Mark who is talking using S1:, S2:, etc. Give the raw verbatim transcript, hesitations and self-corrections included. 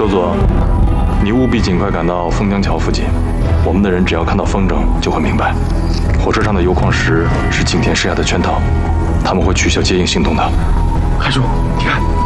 S1: 周佐，你务必尽快赶到枫江桥附近。我们的人只要看到风筝，就会明白，火车上的铀矿石是景天施下的圈套，他们会取消接应行动的。
S2: 海叔，你看。